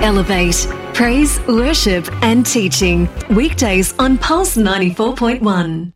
Elevate. Praise, worship and teaching. Weekdays on Pulse 94.1.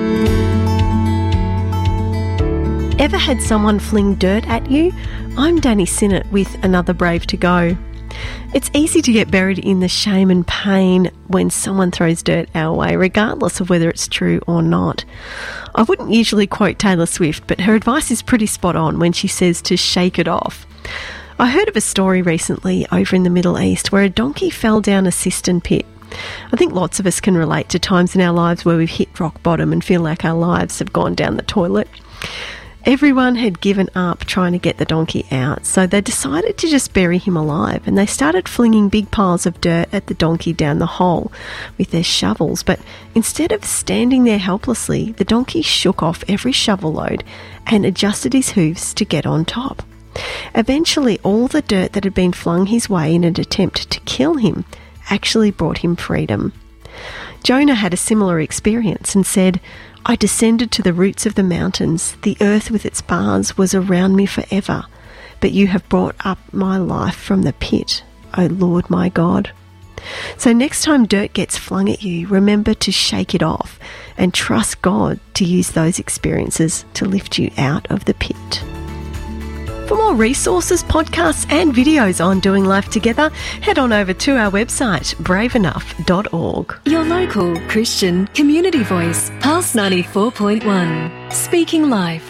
Ever had someone fling dirt at you? I'm Danny Sinnott with Another Brave to Go. It's easy to get buried in the shame and pain when someone throws dirt our way, regardless of whether it's true or not. I wouldn't usually quote Taylor Swift, but her advice is pretty spot on when she says to shake it off. I heard of a story recently over in the Middle East where a donkey fell down a cistern pit. I think lots of us can relate to times in our lives where we've hit rock bottom and feel like our lives have gone down the toilet. Everyone had given up trying to get the donkey out, so they decided to just bury him alive, and they started flinging big piles of dirt at the donkey down the hole with their shovels. But instead of standing there helplessly, the donkey shook off every shovel load and adjusted his hooves to get on top. Eventually, all the dirt that had been flung his way in an attempt to kill him actually brought him freedom. Jonah had a similar experience and said, "I descended to the roots of the mountains. The earth with its bars was around me forever. But you have brought up my life from the pit, O Lord my God." So next time dirt gets flung at you, remember to shake it off and trust God to use those experiences to lift you out of the pit. For more resources, podcasts and videos on doing life together, head on over to our website, braveenough.org. Your local Christian community voice, Pulse 94.1. Speaking life.